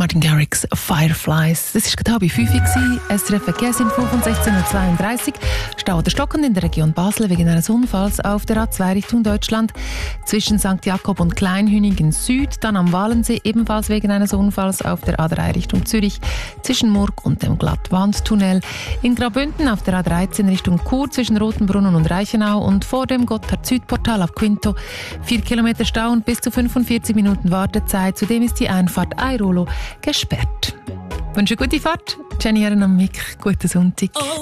Martin Garrix, Fireflies. Das war gerade bei 5 Uhr. SRF Verkehrsinfo von 16.32 Uhr. Stau oder stockend in der Region Basel wegen eines Unfalls auf der A2 Richtung Deutschland. Zwischen St. Jakob und Kleinhüningen Süd. Dann am Walensee ebenfalls wegen eines Unfalls auf der A3 Richtung Zürich. Zwischen Murg und dem Glattwandtunnel. In Graubünden auf der A13 Richtung Chur zwischen Rotenbrunnen und Reichenau. Und vor dem Gotthard-Südportal ab Quinto 4 Kilometer Stau und bis zu 45 Minuten Wartezeit. Zudem ist die Einfahrt Airolo gesperrt. Wünsche eine gute Fahrt. Jenny Herren am Mic. Guten Sonntag.